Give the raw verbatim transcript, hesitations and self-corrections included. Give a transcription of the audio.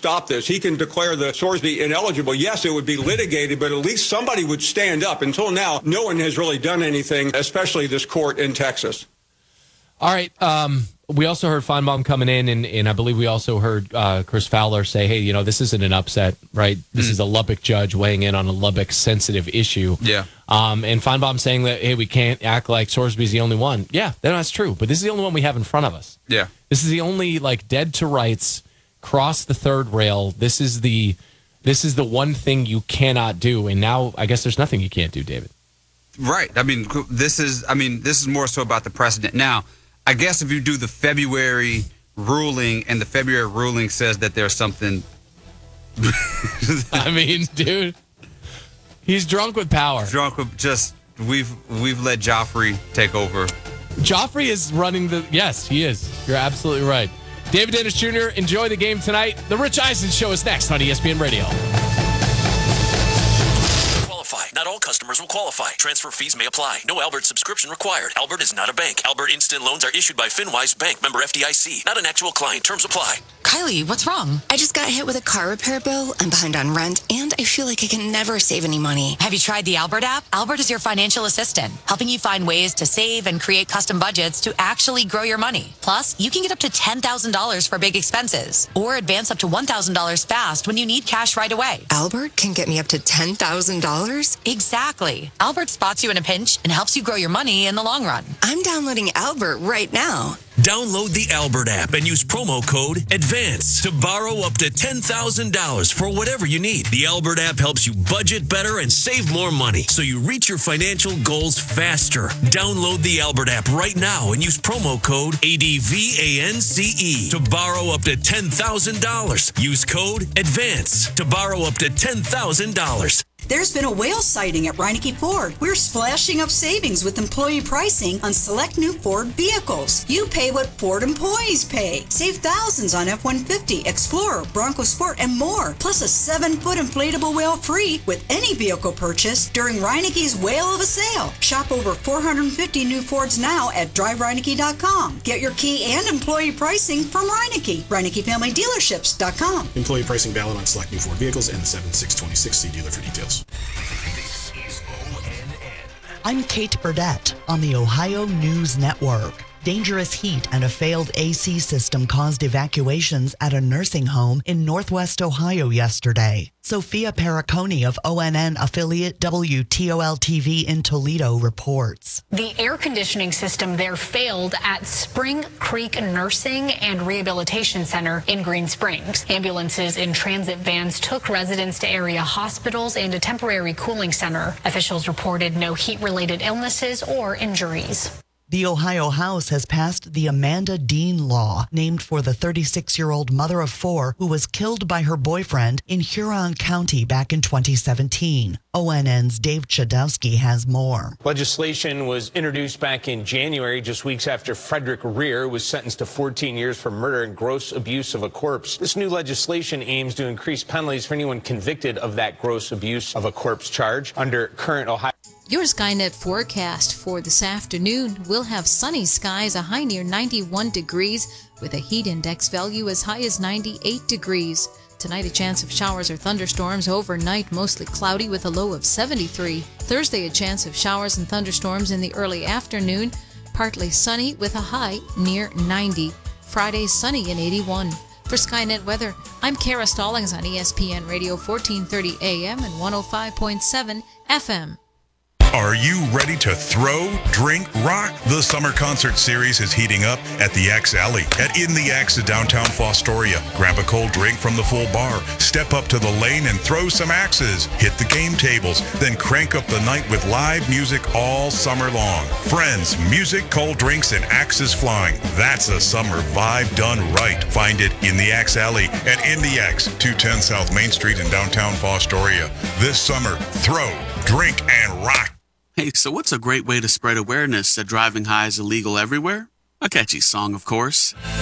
stop this. He can declare the Sorsby ineligible. Yes, it would be litigated, but at least somebody would stand up. Until now, no one has really done anything, especially this court in Texas. All right. Um, we also heard Feinbaum coming in, and, and I believe we also heard uh, Chris Fowler say, hey, you know, this isn't an upset, right? This mm. is a Lubbock judge weighing in on a Lubbock-sensitive issue. Yeah. Um, and Feinbaum saying that, hey, we can't act like Sorsby's the only one. Yeah, that's true. But this is the only one we have in front of us. Yeah. This is the only, like, dead to rights, cross the third rail. This is the this is the one thing you cannot do. And now I guess there's nothing you can't do, David. Right. I mean, this is, I mean, this is more so about the precedent. Now, I guess if you do the February ruling and the February ruling says that there's something. I mean, dude, he's drunk with power. Drunk with just, we've we've let Joffrey take over. Joffrey is running the, yes, he is. You're absolutely right. David Dennis Junior, enjoy the game tonight. The Rich Eisen Show is next on E S P N Radio. Not all customers will qualify. Transfer fees may apply. No Albert subscription required. Albert is not a bank. Albert Instant Loans are issued by FinWise Bank, member F D I C. Not an actual client. Terms apply. Kylie, what's wrong? I just got hit with a car repair bill. I'm behind on rent, and I feel like I can never save any money. Have you tried the Albert app? Albert is your financial assistant, helping you find ways to save and create custom budgets to actually grow your money. Plus, you can get up to ten thousand dollars for big expenses, or advance up to one thousand dollars fast when you need cash right away. Albert can get me up to ten thousand dollars? Exactly. Albert spots you in a pinch and helps you grow your money in the long run. I'm downloading Albert right now. Download the Albert app and use promo code ADVANCE to borrow up to ten thousand dollars for whatever you need. The Albert app helps you budget better and save more money so you reach your financial goals faster. Download the Albert app right now and use promo code ADVANCE to borrow up to ten thousand dollars. Use code ADVANCE to borrow up to ten thousand dollars. There's been a whale sighting at Reineke Ford. We're splashing up savings with employee pricing on select new Ford vehicles. You pay what Ford employees pay. Save thousands on F one fifty, Explorer, Bronco Sport, and more. Plus a seven-foot inflatable whale free with any vehicle purchase during Reineke's Whale of a Sale. Shop over four hundred fifty new Fords now at drive reineke dot com. Get your key and employee pricing from Reineke. Reineke Family Dealerships dot com. Employee pricing valid on select new Ford vehicles and seven six twenty-six. See dealer for details. This is O N N. I'm Kate Burdett on the Ohio News Network. Dangerous heat and a failed A C system caused evacuations at a nursing home in Northwest Ohio yesterday. Sophia Perricone of O N N affiliate W T O L T V in Toledo reports. The air conditioning system there failed at Spring Creek Nursing and Rehabilitation Center in Green Springs. Ambulances and transit vans took residents to area hospitals and a temporary cooling center. Officials reported no heat-related illnesses or injuries. The Ohio House has passed the Amanda Dean Law, named for the thirty-six-year-old mother of four who was killed by her boyfriend in Huron County back in twenty seventeen. O N N's Dave Chudowski has more. Legislation was introduced back in January, just weeks after Frederick Rear was sentenced to fourteen years for murder and gross abuse of a corpse. This new legislation aims to increase penalties for anyone convicted of that gross abuse of a corpse charge. Under current Ohio... Your Skynet forecast for this afternoon will have sunny skies, a high near ninety-one degrees, with a heat index value as high as ninety-eight degrees. Tonight, a chance of showers or thunderstorms. Overnight, mostly cloudy with a low of seventy-three. Thursday, a chance of showers and thunderstorms in the early afternoon. Partly sunny with a high near ninety. Friday, sunny and eighty-one. For Skynet Weather, I'm Kara Stallings on E S P N Radio fourteen thirty A M and one oh five point seven F M. Are you ready to throw, drink, rock? The summer concert series is heating up at the Axe Alley at In the Axe in downtown Fostoria. Grab a cold drink from the full bar, step up to the lane and throw some axes, hit the game tables, then crank up the night with live music all summer long. Friends, music, cold drinks, and axes flying. That's a summer vibe done right. Find it in the Axe Alley at In the Axe, two ten South Main Street in downtown Fostoria. This summer, throw, drink, and rock. Hey, so what's a great way to spread awareness that driving high is illegal everywhere? A catchy song, of course.